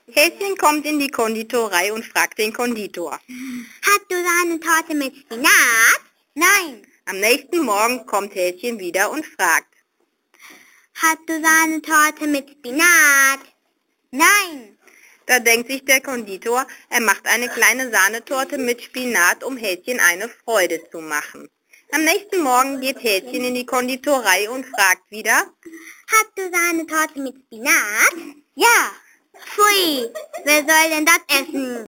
Häschen kommt in die Konditorei und fragt den Konditor. Hast du Sahnetorte mit Spinat? Nein. Am nächsten Morgen kommt Häschen wieder und fragt. Hast du Sahnetorte mit Spinat? Nein. Da denkt sich der Konditor, er macht eine kleine Sahnetorte mit Spinat, um Häschen eine Freude zu machen. Am nächsten Morgen geht Häschen in die Konditorei und fragt wieder. Hast du Sahnetorte mit Spinat? Ja. Pfui, wer soll denn das essen?